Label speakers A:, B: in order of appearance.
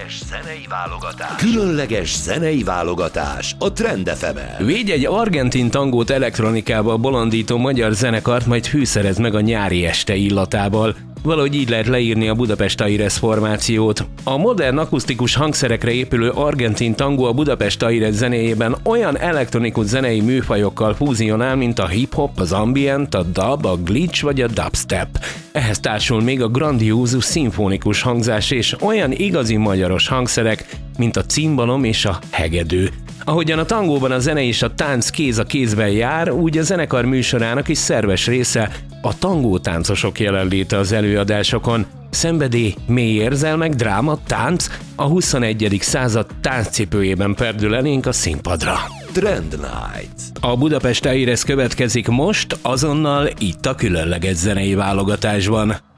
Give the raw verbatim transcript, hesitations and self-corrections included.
A: Különleges zenei válogatás. Különleges zenei válogatás a Trend ef emen.
B: Védj egy argentin tangót elektronikába bolondító magyar zenekart, majd fűszerezd meg a nyári este illatával. Valahogy így lehet leírni a Budapest Aires formációt. A modern akusztikus hangszerekre épülő argentin tangó a Budapest Aires zenéjében olyan elektronikus zenei műfajokkal fúzionál, mint a hip-hop, az ambient, a dub, a glitch vagy a dubstep. Ehhez társul még a grandiózus szimfonikus hangzás és olyan igazi magyaros hangszerek, mint a cimbalom és a hegedű. Ahogyan a tangóban a zene és a tánc kéz a kézben jár, úgy a zenekar műsorának is szerves része a tangótáncosok jelenléte az előadásokon. Szenvedély, mély érzelmek, dráma, tánc, a huszonegyedik század tánccipőjében perdül elénk a színpadra.
A: Trend Night.
B: A Budapest Aires következik most, azonnal itt a különleges zenei válogatásban.